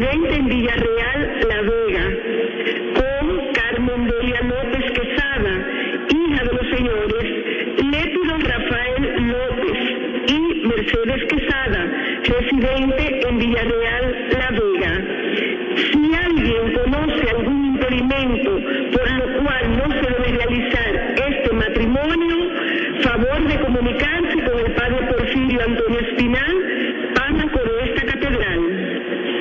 residente en Villarreal, La Vega, con Carmen Delia López Quesada, hija de los señores Lépido Rafael López y Mercedes Quesada, residente en Villarreal, La Vega. Si alguien conoce algún impedimento por lo cual no se debe realizar este matrimonio, favor de comunicarse con el padre Porfirio Antonio Espinal,